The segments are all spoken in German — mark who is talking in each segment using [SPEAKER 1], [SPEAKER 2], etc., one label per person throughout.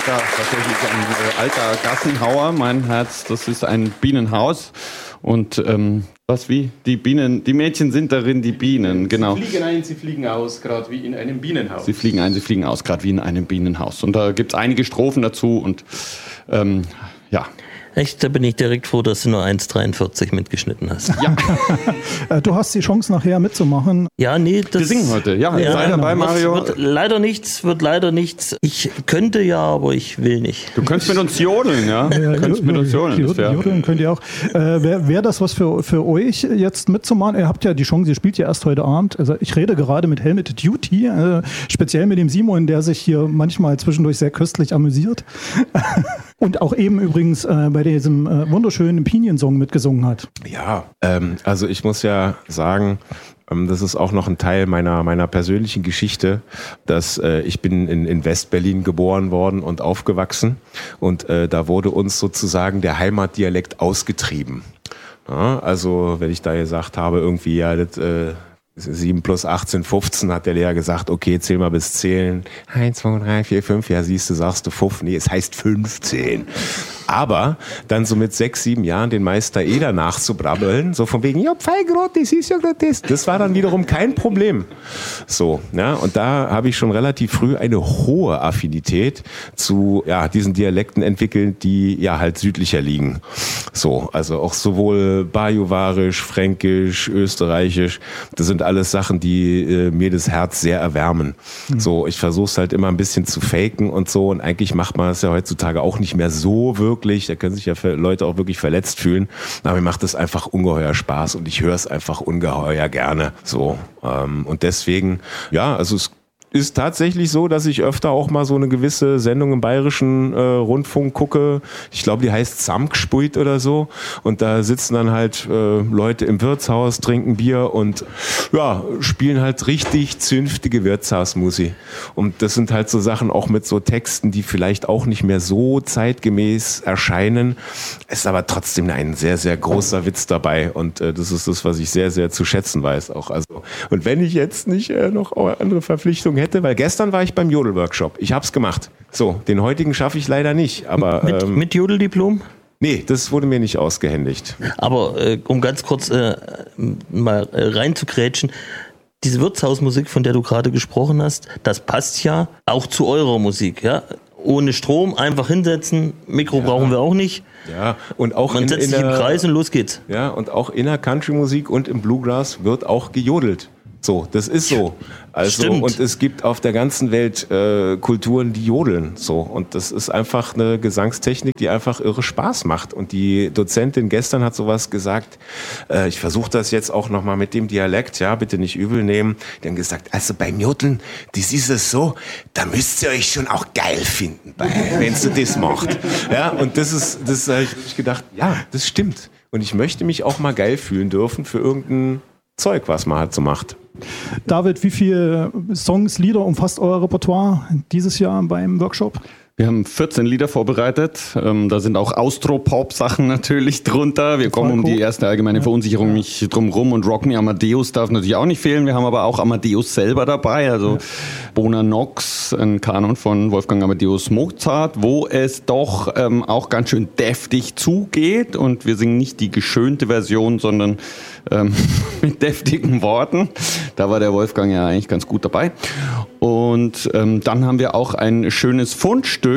[SPEAKER 1] Ja, tatsächlich ein alter Gassenhauer. Mein Herz, das ist ein Bienenhaus. Und die Mädchen sind darin die Bienen, genau.
[SPEAKER 2] Sie fliegen ein, sie fliegen aus, gerade wie in einem Bienenhaus.
[SPEAKER 1] Sie fliegen ein, sie fliegen aus, gerade wie in einem Bienenhaus. Und da gibt es einige Strophen dazu und ja.
[SPEAKER 3] Echt, da bin ich direkt froh, dass du nur 1,43 mitgeschnitten hast.
[SPEAKER 1] Ja.
[SPEAKER 4] Du hast die Chance, nachher mitzumachen.
[SPEAKER 3] Ja, nee,
[SPEAKER 1] Wir singen heute. Ja, sei dabei, Mario.
[SPEAKER 3] Wird leider nichts. Ich könnte ja, aber ich will nicht.
[SPEAKER 1] Du könntest mit uns jodeln, ja?
[SPEAKER 4] Jodeln könnt ihr auch. Wäre das was für euch jetzt mitzumachen? Ihr habt ja die Chance, ihr spielt ja erst heute Abend. Also ich rede gerade mit Helmet Duty, speziell mit dem Simon, der sich hier manchmal zwischendurch sehr köstlich amüsiert. Und auch eben übrigens bei diesem wunderschönen Pinion-Song mitgesungen hat.
[SPEAKER 2] Ja, also ich muss ja sagen, das ist auch noch ein Teil meiner persönlichen Geschichte, dass ich bin in Westberlin geboren worden und aufgewachsen und da wurde uns sozusagen der Heimatdialekt ausgetrieben. Ja, also wenn ich da gesagt habe, irgendwie, ja, das 7 plus 18, 15, hat der Lehrer gesagt, okay, zähl mal bis 10. 1, 2, 3, 4, 5. Ja, siehst du, sagst du 5. Nee, es heißt 15. Aber dann so mit 6, 7 Jahren den Meister Eder nachzubrabbeln, so von wegen, ja, Pfeigrot, das ist ja gerade das war dann wiederum kein Problem. So, ja, und da habe ich schon relativ früh eine hohe Affinität zu diesen Dialekten entwickelt, die ja halt südlicher liegen. So, also auch sowohl Bajuwarisch, Fränkisch, Österreichisch, das sind alles Sachen, die mir das Herz sehr erwärmen. So, ich versuche es halt immer ein bisschen zu faken und so und eigentlich macht man das ja heutzutage auch nicht mehr so wirklich. Da können sich ja Leute auch wirklich verletzt fühlen. Aber mir macht es einfach ungeheuer Spaß und ich höre es einfach ungeheuer gerne. So, und deswegen, ja, also es ist tatsächlich so, dass ich öfter auch mal so eine gewisse Sendung im Bayerischen Rundfunk gucke. Ich glaube, die heißt Samgspult oder so. Und da sitzen dann halt Leute im Wirtshaus, trinken Bier und ja, spielen halt richtig zünftige Wirtshausmusik. Und das sind halt so Sachen auch mit so Texten, die vielleicht auch nicht mehr so zeitgemäß erscheinen. Es ist aber trotzdem ein sehr, sehr großer Witz dabei. Und das ist das, was ich sehr, sehr zu schätzen weiß auch. Also, und wenn ich jetzt nicht noch andere Verpflichtungen hätte, weil gestern war ich beim Jodel-Workshop. Ich hab's gemacht. So, den heutigen schaffe ich leider nicht. Aber
[SPEAKER 3] mit Jodeldiplom?
[SPEAKER 2] Nee, das wurde mir nicht ausgehändigt.
[SPEAKER 3] Aber um ganz kurz mal reinzugrätschen, diese Wirtshausmusik, von der du gerade gesprochen hast, das passt ja auch zu eurer Musik, ja? Ohne Strom, einfach hinsetzen, Mikro brauchen wir auch nicht.
[SPEAKER 2] Ja, und auch
[SPEAKER 3] man setzt sich im Kreis und los geht's.
[SPEAKER 2] Ja, und auch in der Country-Musik und im Bluegrass wird auch gejodelt. So, das ist so. Also,
[SPEAKER 3] stimmt.
[SPEAKER 2] Und es gibt auf der ganzen Welt Kulturen, die jodeln. So, und das ist einfach eine Gesangstechnik, die einfach irre Spaß macht. Und die Dozentin gestern hat sowas gesagt, ich versuche das jetzt auch nochmal mit dem Dialekt, ja, bitte nicht übel nehmen. Die haben gesagt, also beim Jodeln, das ist es so, da müsst ihr euch schon auch geil finden, wenn du das macht. Ja, und das habe ich gedacht, ja, das stimmt. Und ich möchte mich auch mal geil fühlen dürfen für irgendein Zeug, was man halt so macht.
[SPEAKER 4] David, wie viele Songs, Lieder umfasst euer Repertoire dieses Jahr beim Workshop?
[SPEAKER 1] Wir haben 14 Lieder vorbereitet. Da sind auch Austropop-Sachen natürlich drunter. Wir kommen um die erste allgemeine Verunsicherung nicht drum rum. Und Rock Me Amadeus darf natürlich auch nicht fehlen. Wir haben aber auch Amadeus selber dabei. Also Bona Nox, ein Kanon von Wolfgang Amadeus Mozart, wo es doch auch ganz schön deftig zugeht. Und wir singen nicht die geschönte Version, sondern mit deftigen Worten. Da war der Wolfgang ja eigentlich ganz gut dabei. Und dann haben wir auch ein schönes Fundstück,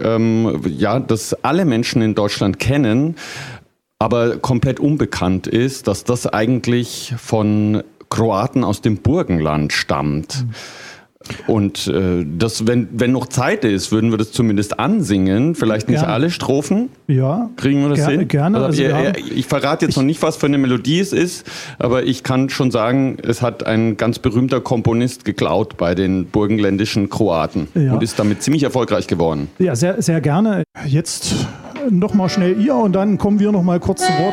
[SPEAKER 1] das alle Menschen in Deutschland kennen, aber komplett unbekannt ist, dass das eigentlich von Kroaten aus dem Burgenland stammt. Und das, wenn noch Zeit ist, würden wir das zumindest ansingen. Vielleicht nicht alle Strophen.
[SPEAKER 4] Ja.
[SPEAKER 1] Kriegen wir das hin?
[SPEAKER 4] Gerne.
[SPEAKER 1] Also ich verrate jetzt noch nicht, was für eine Melodie es ist, aber ich kann schon sagen, es hat ein ganz berühmter Komponist geklaut bei den burgenländischen Kroaten und ist damit ziemlich erfolgreich geworden.
[SPEAKER 4] Ja, sehr, sehr gerne. Jetzt noch mal schnell ihr und dann kommen wir noch mal kurz zu Wort.